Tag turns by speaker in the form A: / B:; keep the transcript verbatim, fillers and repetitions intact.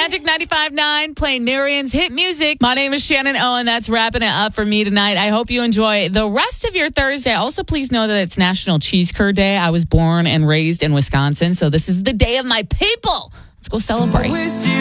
A: Magic ninety-five point nine, playing Narian's hit music. My name is Shannon Owen. That's wrapping it up for me tonight. I hope you enjoy the rest of your Thursday. Also, please know that it's National Cheese Curd Day. I was born and raised in Wisconsin, so this is the day of my people. Let's go celebrate.